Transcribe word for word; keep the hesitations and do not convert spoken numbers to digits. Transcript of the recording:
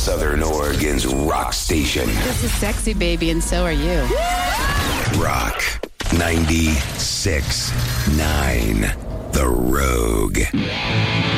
Southern Oregon's rock station. This is sexy, baby, and so are you. Rock ninety-six point nine. The Rogue.